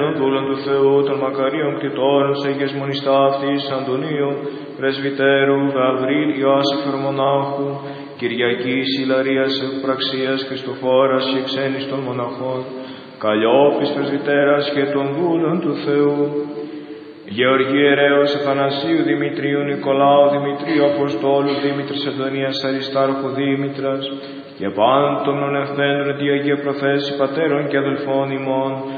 των δούλων του Θεού, των μακαρίων κτητόρων, της Αγίας Μονής Ταύτης, Αντωνίου, Πρεσβυτέρου, Γαβρίλ, Ιωάσεφ Ερμονάχου, Κυριακής, Ιλαρίας, Ευπραξίας, Χριστοφόρας και ξένης των μοναχών, Καλλιόπης Πρεσβυτέρας και των δούλων του Θεού, Γεωργίου Ιερέως, Αθανασίου, Δημητρίου, Νικολάου, Δημητρίου, Αποστόλου, Δήμητρης Αντωνίας, Αριστάρχου, Δήμητρας, και πάντων των ονευθέντων τη Αγία Προθέση, πατέρων και αδελφών ημών,